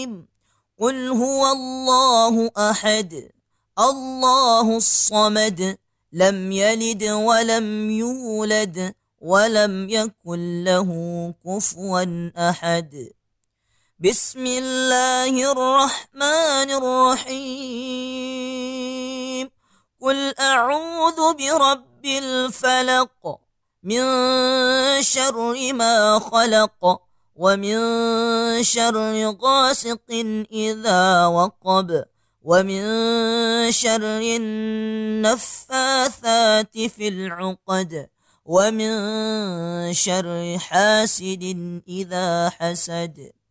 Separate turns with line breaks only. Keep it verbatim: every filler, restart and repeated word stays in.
الرحيم. قل هو الله أحد الله الصمد لم يلد ولم يولد ولم يكن له كفوا أحد. بسم الله الرحمن الرحيم. قل أعوذ برب الفلق من شر ما خلق ومن شر غاسق إذا وقب ومن شر النفاثات في العقد ومن شر حاسد إذا حسد.